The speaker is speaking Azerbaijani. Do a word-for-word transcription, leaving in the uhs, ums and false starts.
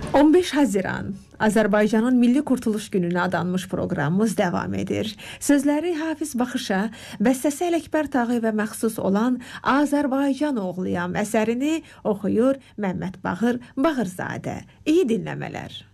on beş Haziran Azərbaycanın Milli Qurtuluş Gününə adanmış proqramımız davam edir. Sözləri Hafiz Baxışa, bəstəsi Ələkbər Tağıyevə məxsus olan Azərbaycan oğluyam əsərini oxuyur Məmməd Bağır Bağırzadə. İyi dinləmələr.